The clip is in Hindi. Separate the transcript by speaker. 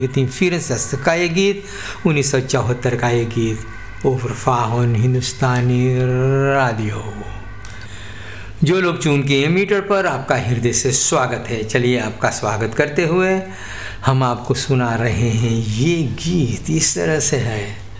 Speaker 1: लेकिन फिर सस्त का ये गीत 1974 का ये गीत ओवर फाहन हिंदुस्तानी रेडियो। जो लोग चून किए मीटर पर, आपका हृदय से स्वागत है। चलिए आपका स्वागत करते हुए हम आपको सुना रहे हैं ये गीत। इस तरह से है।